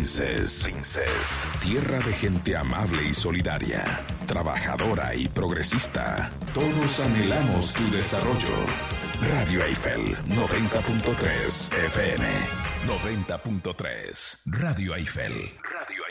Princes. Tierra de gente amable y solidaria, trabajadora y progresista. Todos anhelamos tu desarrollo. Radio Eiffel 90.3 FM. 90.3 Radio Eiffel. Radio